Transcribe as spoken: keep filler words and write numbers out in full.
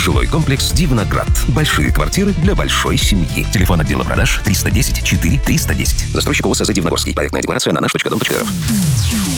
Жилой комплекс «Дивноград». Большие квартиры для большой семьи. Телефон отдела продаж триста десять четыре триста десять. Застройщик ОСЗ «Дивногорский». Проектная декларация на наш точка дом точка рф.